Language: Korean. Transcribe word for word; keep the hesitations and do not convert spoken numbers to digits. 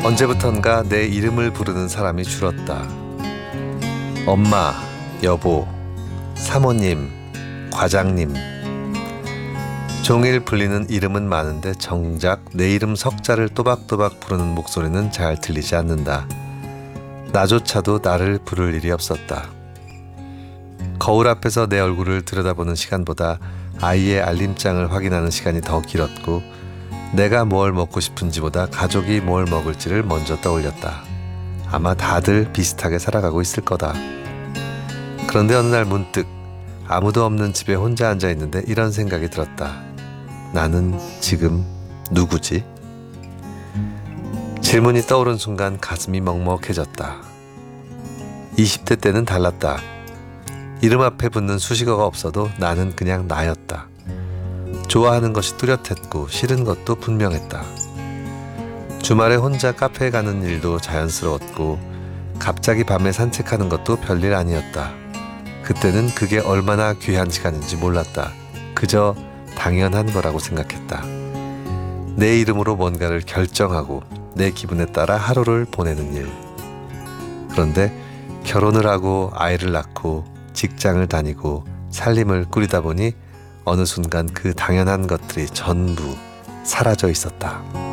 언제부턴가 내 이름을 부르는 사람이 줄었다. 엄마, 여보, 사모님, 과장님. 종일 불리는 이름은 많은데 정작 내 이름 석자를 또박또박 부르는 목소리는 잘 들리지 않는다. 나조차도 나를 부를 일이 없었다. 거울 앞에서 내 얼굴을 들여다보는 시간보다 아이의 알림장을 확인하는 시간이 더 길었고, 내가 뭘 먹고 싶은지보다 가족이 뭘 먹을지를 먼저 떠올렸다. 아마 다들 비슷하게 살아가고 있을 거다. 그런데 어느 날 문득 아무도 없는 집에 혼자 앉아 있는데 이런 생각이 들었다. 나는 지금 누구지? 질문이 떠오른 순간 가슴이 먹먹해졌다. 이십 대 때는 달랐다. 이름 앞에 붙는 수식어가 없어도 나는 그냥 나였다. 좋아하는 것이 뚜렷했고 싫은 것도 분명했다. 주말에 혼자 카페에 가는 일도 자연스러웠고, 갑자기 밤에 산책하는 것도 별일 아니었다. 그때는 그게 얼마나 귀한 시간인지 몰랐다. 그저 당연한 거라고 생각했다. 내 이름으로 뭔가를 결정하고 내 기분에 따라 하루를 보내는 일. 그런데 결혼을 하고 아이를 낳고 직장을 다니고 살림을 꾸리다 보니 어느 순간 그 당연한 것들이 전부 사라져 있었다.